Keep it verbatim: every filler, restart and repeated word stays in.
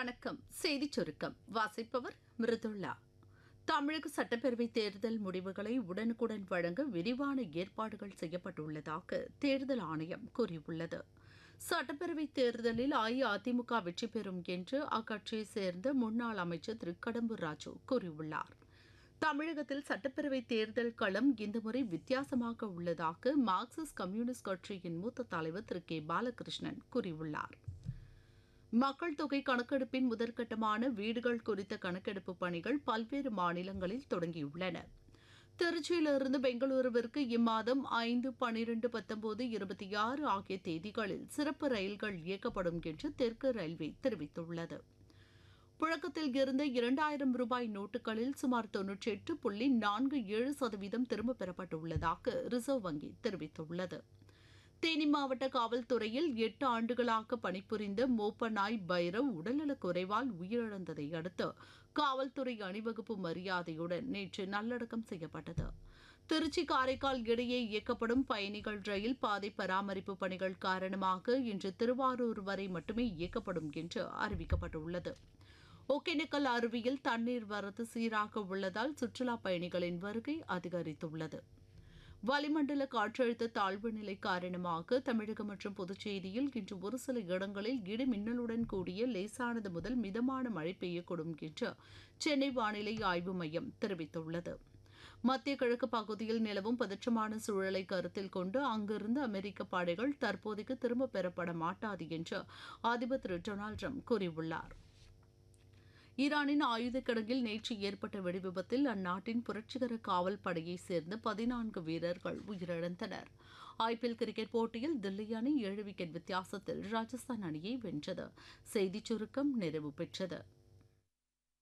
வணக்கம். செய்திச் சுருக்கம் வாசிப்பவர் மிருதுளா. தமிழக சட்டப்பேரவை தேர்தல் முடிவுகளை உடனுக்குடன் வழங்க விரிவான ஏற்பாடுகள் செய்யப்பட்டுள்ளதாக தேர்தல் ஆணையம் கூறியுள்ளது. சட்டப்பேரவை தேர்தலில் அஇஅதிமுக வெற்றி பெறும் என்று அக்கட்சியைச் சேர்ந்த முன்னாள் அமைச்சர் திரு கடம்பூர் ராஜு கூறியுள்ளார். தமிழகத்தில் சட்டப்பேரவை தேர்தல் களம் இந்த முறை வித்தியாசமாக உள்ளதாக மார்க்சிஸ்ட் கம்யூனிஸ்ட் கட்சியின் மூத்த தலைவர் திரு கே பாலகிருஷ்ணன் கூறியுள்ளார். மக்கள் தொகை கணக்கெடுப்பின் முதற்கட்டமான வீடுகள் குறித்த கணக்கெடுப்பு பணிகள் பல்வேறு மாநிலங்களில் தொடங்கியுள்ளன. திருச்சியிலிருந்து பெங்களூருவிற்கு இம்மாதம் ஐந்து பனிரெண்டு பத்தொன்பது இருபத்தி ஆறு ஆகிய தேதிகளில் சிறப்பு ரயில்கள் இயக்கப்படும் என்று தெற்கு ரயில்வே தெரிவித்துள்ளது. புழக்கத்தில் இருந்த இரண்டாயிரம் ரூபாய் நோட்டுகளில் சுமார் தொன்னூற்றி எட்டு புள்ளி நான்கு ஏழு சதவீதம் திரும்பப் பெறப்பட்டுள்ளதாக ரிசர்வ் வங்கி தெரிவித்துள்ளது. தேனி மாவட்ட காவல்துறையில் எட்டு ஆண்டுகளாக பணிபுரிந்த மோப்ப நாய் பைரவ் உடல்நலக் குறைவால் உயிரிழந்ததை அடுத்து காவல்துறை அணிவகுப்பு மரியாதையுடன் நேற்று நல்லடக்கம் செய்யப்பட்டது. திருச்சி காரைக்கால் இடையே இயக்கப்படும் பயணிகள் ரயில் பாதை பராமரிப்பு பணிகள் காரணமாக இன்று திருவாரூர் வரை மட்டுமே இயக்கப்படும் என்று அறிவிக்கப்பட்டுள்ளது. ஒகேனக்கல் அருவியில் தண்ணீர் வரத்து சீராக உள்ளதால் சுற்றுலா பயணிகளின் வருகை அதிகரித்துள்ளது. வளிமண்டல காற்றழுத்த தாழ்வு நிலை காரணமாக தமிழகம் மற்றும் புதுச்சேரியில் இன்று ஒரு சில இடங்களில் இடி மின்னலுடன் கூடிய லேசானது முதல் மிதமான மழை பெய்யக்கூடும் என்று சென்னை வானிலை ஆய்வு மையம் தெரிவித்துள்ளது. மத்திய கிழக்கு பகுதியில் நிலவும் பதற்றமான சூழலை கருத்தில் கொண்டு அங்கிருந்து அமெரிக்க படைகள் தற்போதைக்கு திரும்பப் பெறப்பட மாட்டாது என்று அதிபர் திரு டொனால்டு ட்ரம்ப் கூறியுள்ளார். ஈரானின் ஆயுத கிடங்கில் நேற்று ஏற்பட்ட வெடிவிபத்தில் அந்நாட்டின் புரட்சிகர காவல் படையைச் சேர்ந்த பதினான்கு வீரர்கள் உயிரிழந்தனர். ஐபிஎல் கிரிக்கெட் போட்டியில் தில்லி அணி ஏழு விக்கெட் வித்தியாசத்தில் ராஜஸ்தான் அணியை வென்றது. செய்திச் சுருக்கம் நிறைவு பெற்றது.